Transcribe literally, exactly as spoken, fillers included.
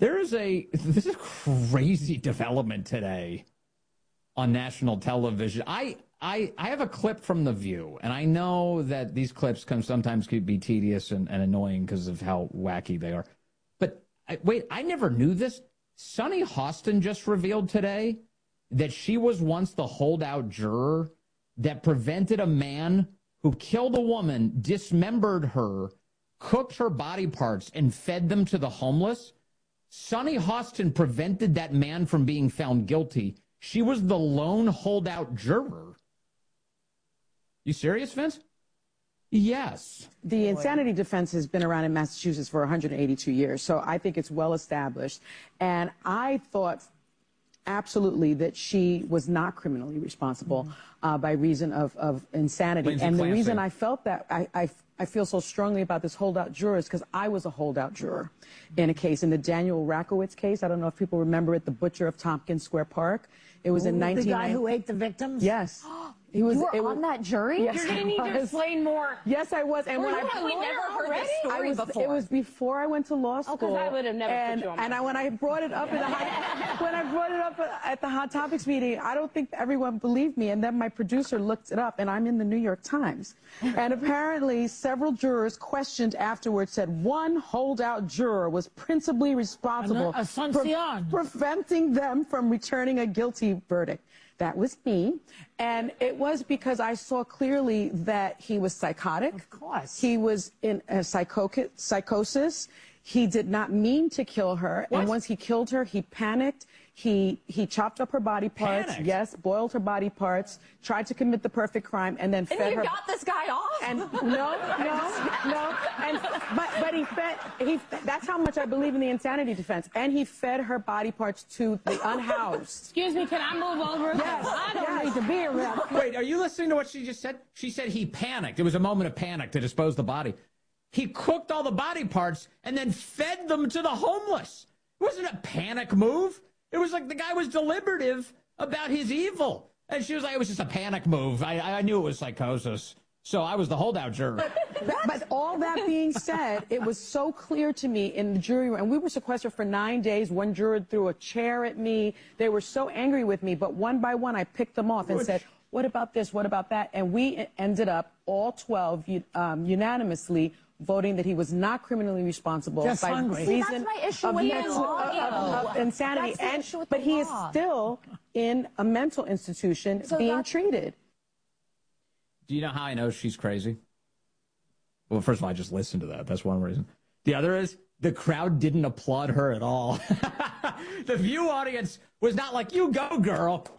There is a this is a crazy development today on national television. I I I have a clip from The View, and I know that these clips can sometimes could be tedious and, and annoying because of how wacky they are. But I, wait, I never knew this. Sunny Hostin just revealed today that she was once the holdout juror that prevented a man who killed a woman, dismembered her, cooked her body parts, and fed them to the homeless. Sunny Hostin prevented that man from being found guilty. She was the lone holdout juror. You serious, Vince? Yes. The insanity defense has been around in Massachusetts for one hundred eighty-two years, so I think it's well established. And I thought absolutely that she was not criminally responsible mm-hmm. uh, by reason of, of insanity. Lindsay and the Clancy. reason I felt that, I, I, I feel so strongly about this holdout juror is because I was a holdout juror in a case, in the Daniel Rakowitz case. I don't know if people remember it, the butcher of Tompkins Square Park. It was Ooh, in nineteen... The guy who ate the victims? Yes. He was, you were it on was, that jury? Yes, You're going to need to explain more. Yes, I was. And Were when you I, a lawyer never heard already? this story I was, before. It was before I went to law school. Oh, because I would have never and, put you on. And I, when I brought it up in the hot, when I brought it up at the Hot Topics meeting, I don't think everyone believed me. And then my producer looked it up, and I'm in the New York Times. And apparently, several jurors questioned afterwards said one holdout juror was principally responsible for preventing them from returning a guilty verdict. That was me. And it was because I saw clearly that he was psychotic. Of course. He was in a psycho psychosis. He did not mean to kill her. What? And once he killed her, he panicked. He he chopped up her body parts. Panicked? Yes, boiled her body parts, tried to commit the perfect crime, and then And fed you her. got this guy off? And no, no, no. And but but he fed he. That's how much I believe in the insanity defense. And he fed her body parts to the unhoused. Excuse me, can I move over? Yes, I don't yes. need to be around. Wait, are you listening to what she just said? She said he panicked. It was a moment of panic to dispose the body. He cooked all the body parts and then fed them to the homeless. It wasn't a panic move. It was like the guy was deliberative about his evil. And she was like, it was just a panic move. I, I knew it was psychosis. So I was the holdout juror. But, but all that being said, it was so clear to me in the jury room, and we were sequestered for nine days. One juror threw a chair at me. They were so angry with me, but one by one, I picked them off and Which... said, what about this? What about that? And we ended up, all twelve, um, unanimously voting that he was not criminally responsible Just by hungry. See, reason that's my issue of, with the mental, law. of, of insanity. That's the And, issue with but the he is law. still in a mental institution So being that's- treated. Do you know how I know she's crazy? Well, first of all, I just listened to that. That's one reason. The other is the crowd didn't applaud her at all. The View audience was not like, you go, girl.